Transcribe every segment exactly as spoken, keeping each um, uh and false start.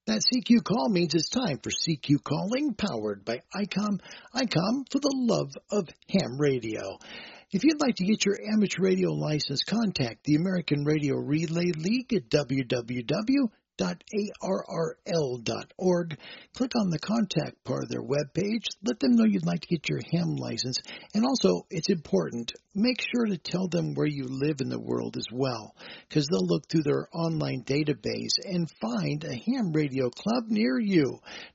That C Q call means it's time for C Q Calling, powered by ICOM. ICOM for the love of ham radio. If you'd like to get your amateur radio license, contact the American Radio Relay League at w w w dot a r r l dot org. Click on the contact part of their webpage. Let them know you'd like to get your ham license. And also, it's important, make sure to tell them where you live in the world as well, because they'll look through their online database and find a ham radio club near you.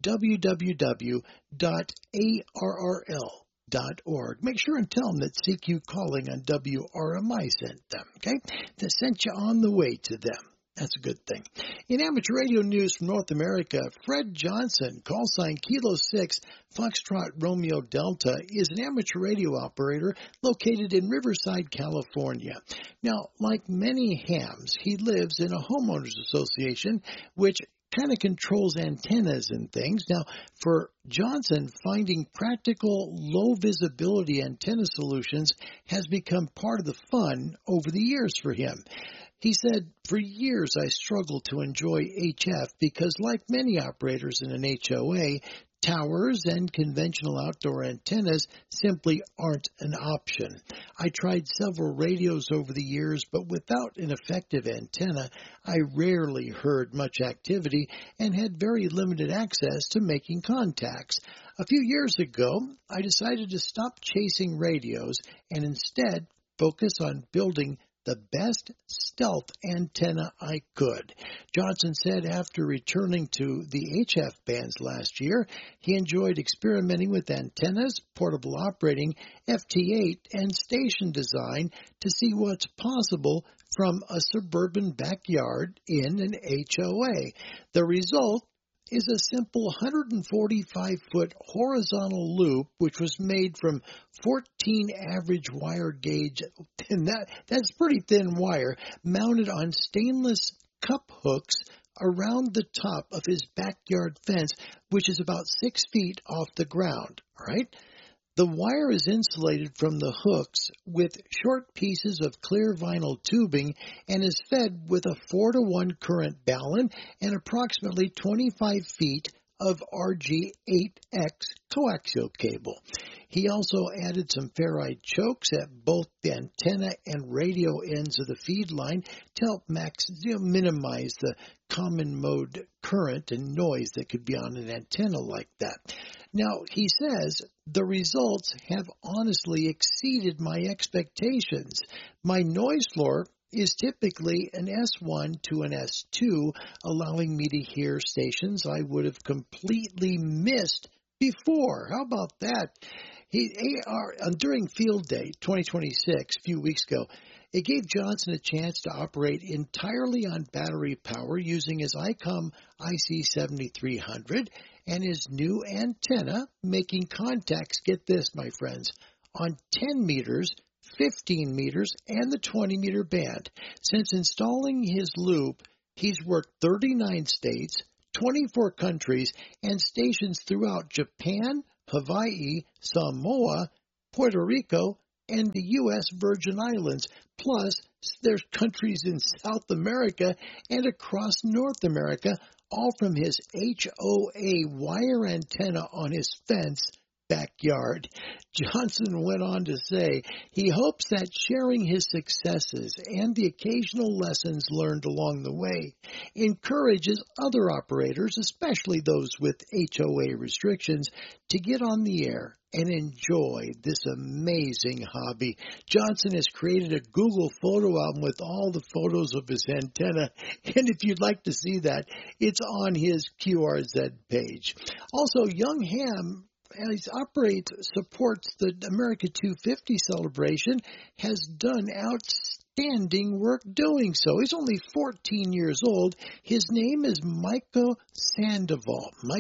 w w w dot a r r l dot org. Make sure and tell them that C Q Calling on W R M I sent them, okay? That sent you on the way to them. That's a good thing. In amateur radio news from North America, Fred Johnson, call sign Kilo six, Foxtrot Romeo Delta, is an amateur radio operator located in Riverside, California. Now, like many hams, he lives in a homeowners association, which kind of controls antennas and things. Now, for Johnson, finding practical, low-visibility antenna solutions has become part of the fun over the years for him. He said, for years I struggled to enjoy H F because, like many operators in an H O A, towers and conventional outdoor antennas simply aren't an option. I tried several radios over the years, but without an effective antenna, I rarely heard much activity and had very limited access to making contacts. A few years ago, I decided to stop chasing radios and instead focus on building the best stealth antenna I could. Johnson said after returning to the H F bands last year, he enjoyed experimenting with antennas, portable operating, F T eight, and station design to see what's possible from a suburban backyard in an H O A. The result is a simple one hundred forty-five foot horizontal loop, which was made from fourteen average wire gauge, and that, that's pretty thin wire, mounted on stainless cup hooks around the top of his backyard fence, which is about six feet off the ground, all right? The wire is insulated from the hooks with short pieces of clear vinyl tubing and is fed with a four to one current balun and approximately twenty-five feet of R G eight X coaxial cable. He also added some ferrite chokes at both the antenna and radio ends of the feed line to help max, you know, minimize the common mode current and noise that could be on an antenna like that. Now, he says, the results have honestly exceeded my expectations. My noise floor is typically an S one to an S two, allowing me to hear stations I would have completely missed before. How about that? He, A R, during Field Day twenty twenty-six, a few weeks ago, it gave Johnson a chance to operate entirely on battery power using his ICOM I C seventy-three hundred and his new antenna, making contacts, get this, my friends, on ten meters, fifteen meters, and the twenty meter band. Since installing his loop, he's worked thirty-nine states, twenty-four countries, and stations throughout Japan, Hawaii, Samoa, Puerto Rico, and the U S Virgin Islands. Plus, there's countries in South America and across North America, all from his H O A wire antenna on his fence backyard. Johnson went on to say he hopes that sharing his successes and the occasional lessons learned along the way encourages other operators, especially those with H O A restrictions, to get on the air and enjoy this amazing hobby. Johnson has created a Google photo album with all the photos of his antenna, and if you'd like to see that, it's on his Q R Z page. Also, Young Ham, as operates, supports the America two fifty celebration, has done outstanding work doing so. He's only fourteen years old. His name is Micah Sandoval. Micah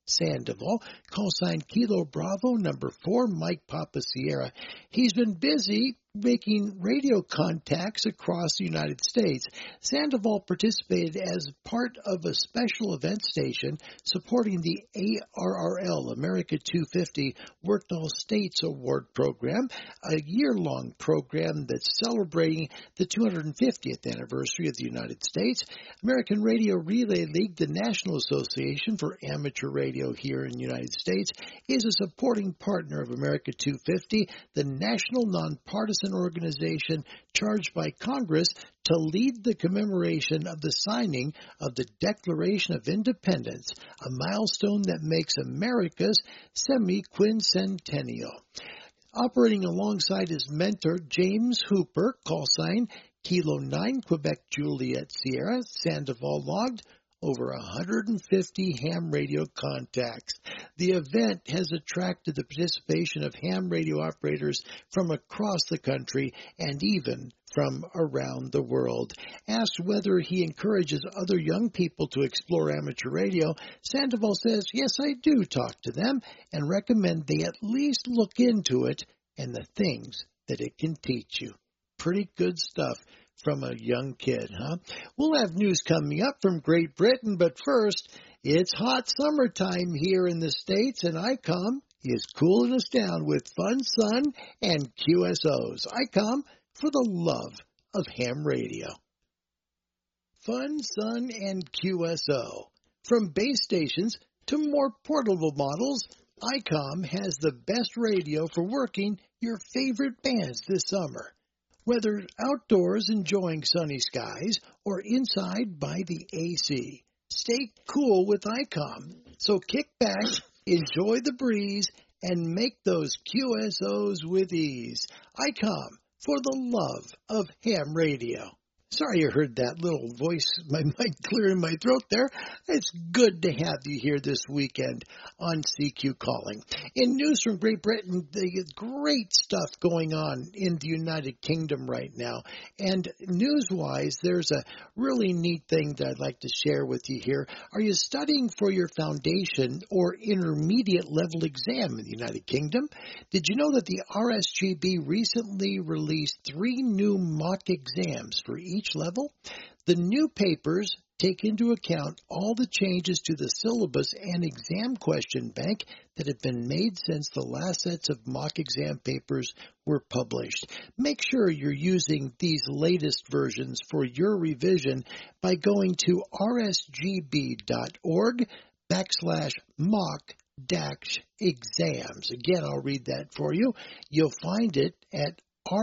Sandoval, call sign Kilo Bravo, number four, Mike Papa Sierra. He's been busy making radio contacts across the United States. Sandoval participated as part of a special event station supporting the A R R L, America two fifty Worked All States Award Program, a year-long program that's celebrating the two hundred fiftieth anniversary of the United States. American Radio Relay League, the National Association for Amateur Radio here in the United States, is a supporting partner of America two fifty, the national nonpartisan organization charged by Congress to lead the commemoration of the signing of the Declaration of Independence, a milestone that makes America's semi-quincentennial. Operating alongside his mentor, James Hooper, call sign Kilo nine, Quebec Juliet Sierra, Sandoval logged over one hundred fifty ham radio contacts. The event has attracted the participation of ham radio operators from across the country and even from around the world. Asked whether he encourages other young people to explore amateur radio, Sandoval says, yes, I do talk to them and recommend they at least look into it and the things that it can teach you. Pretty good stuff from a young kid, huh? We'll have news coming up from Great Britain, but first, it's hot summertime here in the States, and I COM is cooling us down with Fun Sun and Q S Os. I COM for the love of ham radio. Fun Sun and Q S O. From base stations to more portable models, I COM has the best radio for working your favorite bands this summer. Whether outdoors enjoying sunny skies or inside by the A C, stay cool with I COM. So kick back, enjoy the breeze, and make those Q S Os with ease. I COM for the love of ham radio. Sorry you heard that little voice, my mic clear in my throat there. It's good to have you here this weekend on C Q Calling. In news from Great Britain, there's great stuff going on in the United Kingdom right now. And news-wise, there's a really neat thing that I'd like to share with you here. Are you studying for your foundation or intermediate level exam in the United Kingdom? Did you know that the R S G B recently released three new mock exams for each each level? The new papers take into account all the changes to the syllabus and exam question bank that have been made since the last sets of mock exam papers were published. Make sure you're using these latest versions for your revision by going to rsgb.org backslash mock dash exams. Again, I'll read that for you. You'll find it at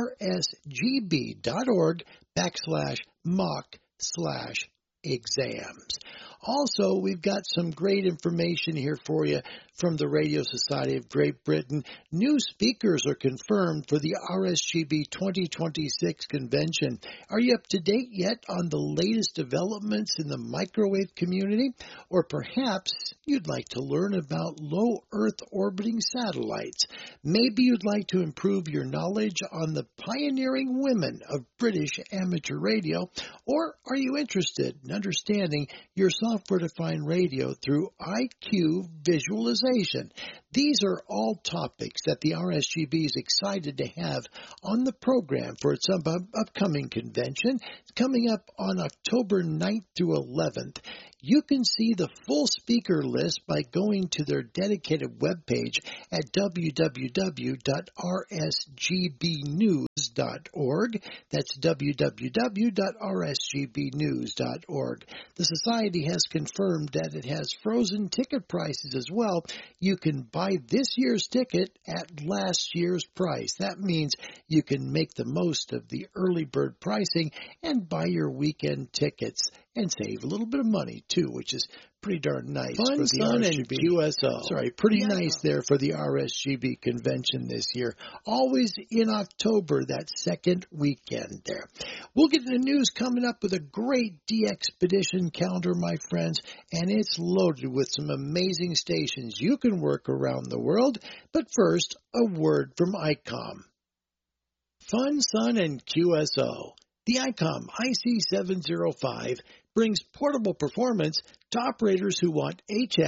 rsgb.org backslash mock slash exams. Also, we've got some great information here for you from the Radio Society of Great Britain. New speakers are confirmed for the R S G B twenty twenty-six convention. Are you up to date yet on the latest developments in the microwave community? Or perhaps you'd like to learn about low Earth orbiting satellites. Maybe you'd like to improve your knowledge on the pioneering women of British amateur radio. Or are you interested in understanding your software-defined radio through I Q visualization? These are all topics that the R S G B is excited to have on the program for its up- upcoming convention. It's coming up on October ninth through eleventh. You can see the full speaker list by going to their dedicated webpage at w w w dot r s g b news dot org. That's w w w dot r s g b news dot org. The Society has confirmed that it has frozen ticket prices as well. You can buy this year's ticket at last year's price. That means you can make the most of the early bird pricing and buy your weekend tickets and save a little bit of money, too, which is pretty darn nice Fun, for the Sun, R S G B. and Q S O. Sorry, pretty Yeah. nice there for the R S G B convention this year. Always in October, that second weekend there. We'll get into news coming up with a great D-Expedition calendar, my friends, and it's loaded with some amazing stations you can work around the world. But first, a word from I COM. Fun, Sun, and Q S O. The I COM I C seven oh five brings portable performance to operators who want H F,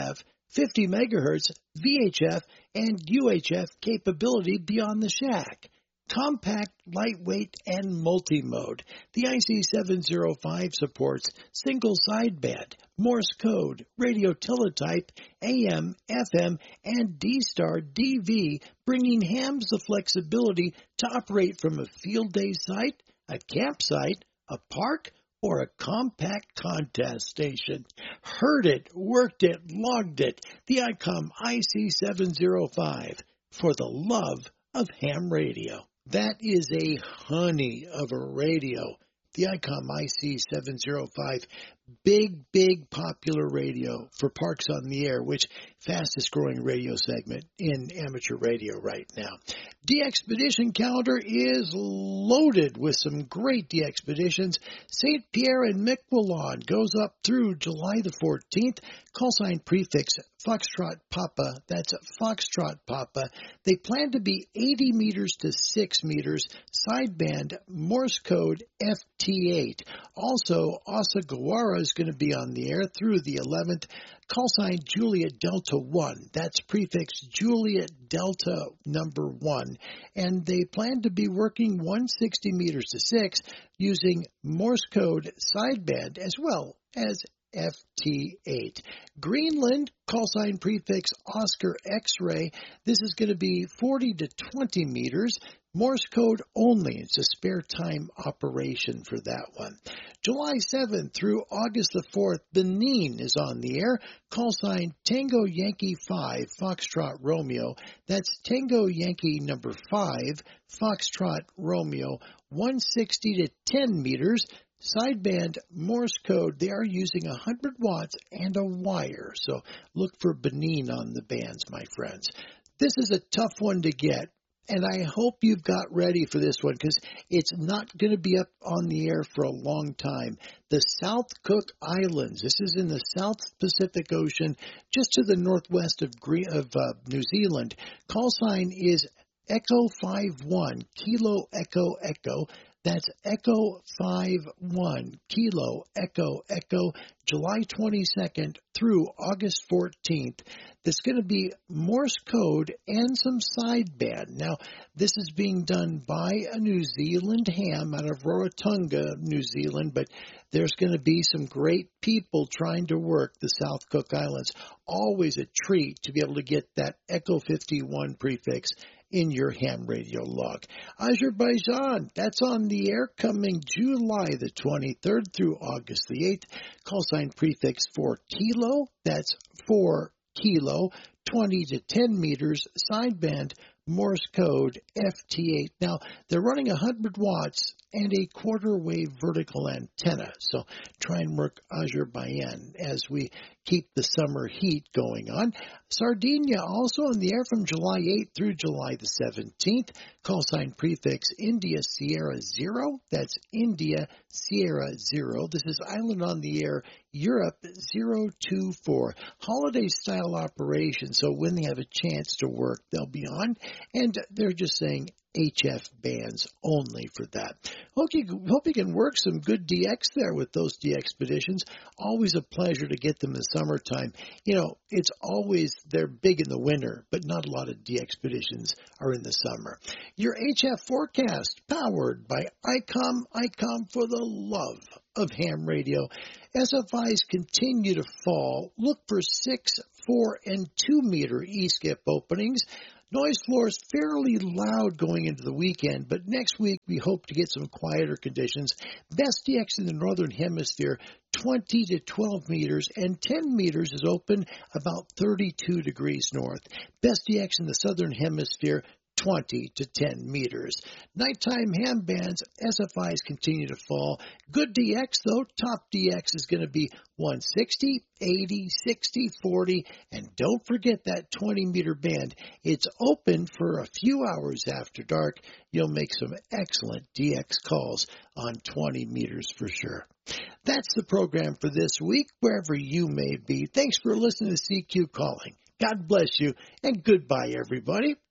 fifty megahertz V H F and U H F capability beyond the shack. Compact, lightweight, and multi-mode. The I C seven oh five supports single sideband, Morse code, radio teletype, A M, F M, and D-Star D V, bringing hams the flexibility to operate from a field day site, a campsite, a park, or a compact contest station. Heard it, worked it, logged it. The ICOM I C seven oh five for the love of ham radio. That is a honey of a radio. The ICOM I C seven oh five, big, big popular radio for Parks on the Air, which fastest growing radio segment in amateur radio right now. DXpedition calendar is loaded with some great DXpeditions. Saint Pierre and Miquelon goes up through July the fourteenth. Call sign prefix Foxtrot Papa. That's Foxtrot Papa. They plan to be eighty meters to six meters. Sideband Morse code F T eight. Also, Asagawara is going to be on the air through the eleventh. Call sign Juliet Delta one. That's prefix Juliet Delta number one. And they plan to be working one hundred sixty meters to six using Morse code sideband as well as F T eight. Greenland, call sign prefix Oscar X-ray. This is going to be forty to twenty meters. Morse code only. It's a spare time operation for that one. July seventh through August the fourth, Benin is on the air. Call sign Tango Yankee five, Foxtrot Romeo. That's Tango Yankee number five, Foxtrot Romeo, one hundred sixty to ten meters. Sideband Morse code, they are using one hundred watts and a wire. So look for Benin on the bands, my friends. This is a tough one to get. And I hope you've got ready for this one because it's not going to be up on the air for a long time. The South Cook Islands. This is in the South Pacific Ocean, just to the northwest of, Green, of uh, New Zealand. Call sign is Echo five one, Kilo Echo Echo. That's Echo five one, Kilo Echo Echo, July twenty-second through August fourteenth. There's going to be Morse code and some sideband. Now, this is being done by a New Zealand ham out of Rarotonga, New Zealand, but there's going to be some great people trying to work the South Cook Islands. Always a treat to be able to get that Echo fifty-one prefix in your ham radio log. Azerbaijan, that's on the air coming July the twenty-third through August the eighth. Call sign prefix for Kilo, that's for Kilo, twenty to ten meters, sideband Morse code F T eight. Now, they're running one hundred watts and a quarter wave vertical antenna. So try and work Azerbaijan as we keep the summer heat going on. Sardinia also on the air from July eighth through July the seventeenth. Call sign prefix India Sierra Zero. That's India Sierra Zero. This is Island on the Air Europe zero two four. Holiday style operation. So when they have a chance to work, they'll be on. And they're just saying H F bands only for that. Hope you, hope you can work some good D X there with those DXpeditions. Always a pleasure to get them in the summertime. You know, it's always, they're big in the winter, but not a lot of DXpeditions are in the summer. Your H F forecast powered by ICOM, ICOM for the love of ham radio. S F Is continue to fall. Look for six, four, and two meter E-skip openings. Noise floor is fairly loud going into the weekend, but next week we hope to get some quieter conditions. Best D X in the Northern Hemisphere, twenty to twelve meters, and ten meters is open about thirty-two degrees north. Best D X in the Southern Hemisphere, twenty to ten meters. Nighttime ham bands, S F Is continue to fall. Good D X, though, top D X is going to be one sixty, eighty, sixty, forty, and don't forget that twenty meter band. It's open for a few hours after dark. You'll make some excellent D X calls on twenty meters for sure. That's the program for this week, wherever you may be. Thanks for listening to C Q Calling. God bless you, and goodbye, everybody.